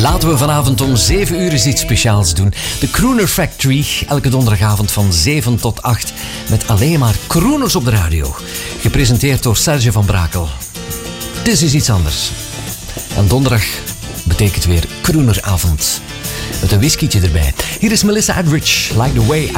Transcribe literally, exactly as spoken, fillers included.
Laten we vanavond om zeven uur eens iets speciaals doen. De Crooner Factory, elke donderdagavond van zeven tot acht. Met alleen maar crooners op de radio. Gepresenteerd door Serge van Brakel. Dit is iets anders. En donderdag betekent weer crooneravond. Met een whiskietje erbij. Hier is Melissa Etheridge, Like the Way I